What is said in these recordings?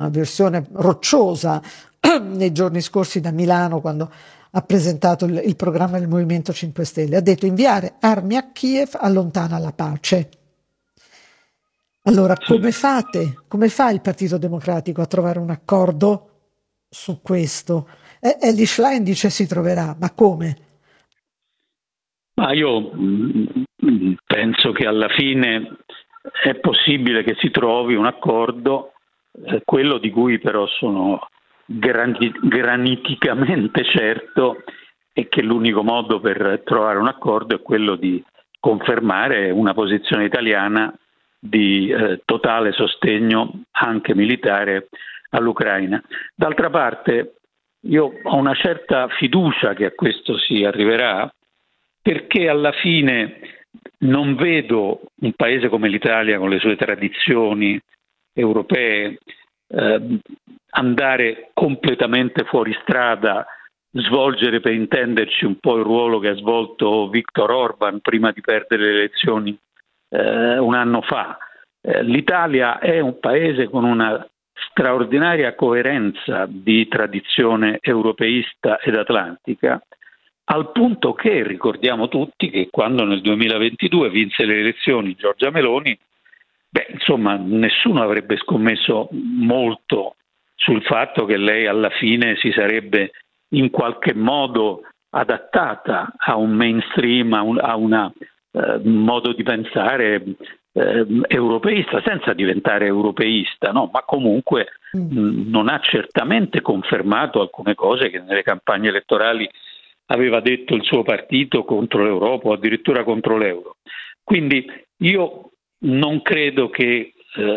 una versione rocciosa nei giorni scorsi da Milano quando ha presentato il programma del Movimento 5 Stelle. Ha detto: inviare armi a Kiev allontana la pace. Allora, come fate? Come fa il Partito Democratico a trovare un accordo su questo? Elly Schlein dice si troverà, ma come? Ma io penso che alla fine è possibile che si trovi un accordo, quello di cui però sono graniticamente certo è che l'unico modo per trovare un accordo è quello di confermare una posizione italiana di totale sostegno anche militare all'Ucraina. D'altra parte io ho una certa fiducia che a questo si arriverà, perché alla fine non vedo un paese come l'Italia con le sue tradizioni europee andare completamente fuori strada, svolgere, per intenderci, un po' il ruolo che ha svolto Viktor Orban prima di perdere le elezioni un anno fa. L'Italia è un paese con una straordinaria coerenza di tradizione europeista ed atlantica, al punto che ricordiamo tutti che quando nel 2022 vinse le elezioni Giorgia Meloni, insomma, nessuno avrebbe scommesso molto sul fatto che lei alla fine si sarebbe in qualche modo adattata a un mainstream, a un modo di pensare europeista, senza diventare europeista, no? Ma comunque non ha certamente confermato alcune cose che nelle campagne elettorali aveva detto il suo partito contro l'Europa o addirittura contro l'euro. Quindi io non credo che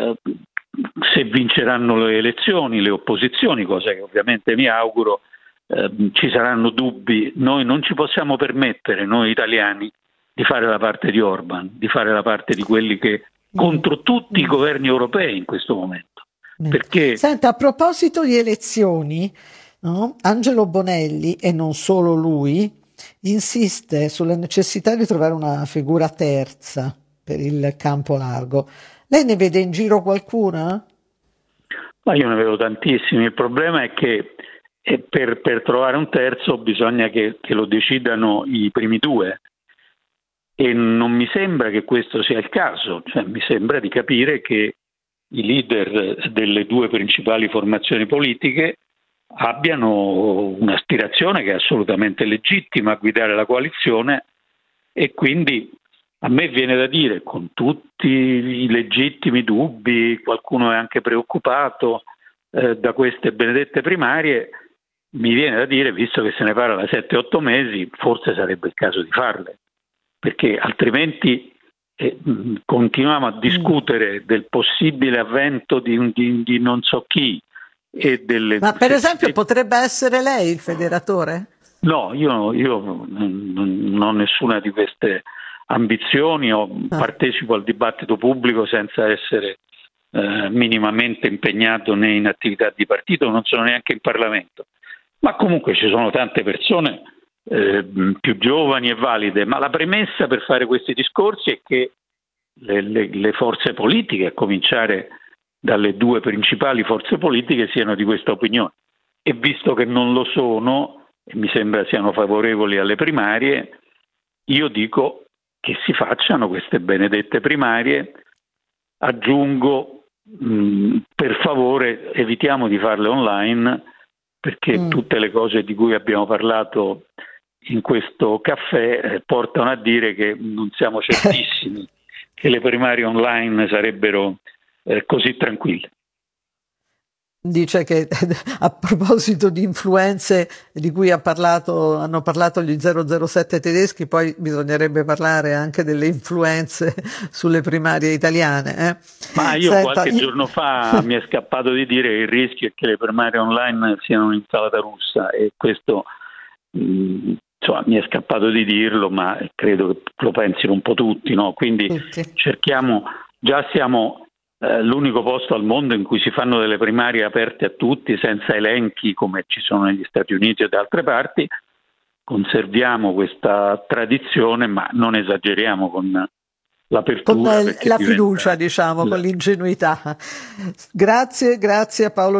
se vinceranno le elezioni, le opposizioni, cosa che ovviamente mi auguro, ci saranno dubbi. Noi non ci possiamo permettere, noi italiani, di fare la parte di Orban, di fare la parte di quelli che contro tutti i governi europei in questo momento. Perché... Senta, a proposito di elezioni, no? Angelo Bonelli, e non solo lui, insiste sulla necessità di trovare una figura terza per il campo largo. Lei ne vede in giro qualcuna? Ma io ne vedo tantissimi. Il problema è che per trovare un terzo bisogna che lo decidano i primi due, e non mi sembra che questo sia il caso. Cioè, mi sembra di capire che i leader delle due principali formazioni politiche abbiano un'aspirazione che è assolutamente legittima a guidare la coalizione, e quindi a me viene da dire, con tutti i legittimi dubbi, qualcuno è anche preoccupato da queste benedette primarie, mi viene da dire, visto che se ne parla da 7-8 mesi, forse sarebbe il caso di farle, perché altrimenti continuiamo a discutere del possibile avvento di non so chi. Ma per esempio potrebbe essere lei il federatore? No, io non ho nessuna di queste ambizioni, partecipo al dibattito pubblico senza essere minimamente impegnato né in attività di partito, non sono neanche in Parlamento. Ma comunque ci sono tante persone più giovani e valide, ma la premessa per fare questi discorsi è che le forze politiche, a cominciare dalle due principali forze politiche, siano di questa opinione, e visto che non lo sono e mi sembra siano favorevoli alle primarie, io dico che si facciano queste benedette primarie. Aggiungo, per favore evitiamo di farle online, perché tutte le cose di cui abbiamo parlato in questo caffè portano a dire che non siamo certissimi che le primarie online sarebbero così tranquille. Dice che a proposito di influenze di cui hanno parlato gli 007 tedeschi, poi bisognerebbe parlare anche delle influenze sulle primarie italiane. Ma io qualche giorno fa mi è scappato di dire che il rischio è che le primarie online siano un'insalata russa, e questo insomma, mi è scappato di dirlo, ma credo che lo pensino un po' tutti, no? Quindi cerchiamo, già siamo l'unico posto al mondo in cui si fanno delle primarie aperte a tutti, senza elenchi come ci sono negli Stati Uniti e da altre parti. Conserviamo questa tradizione, ma non esageriamo con l'apertura. Con la fiducia, diciamo, con l'ingenuità. Grazie a Paolo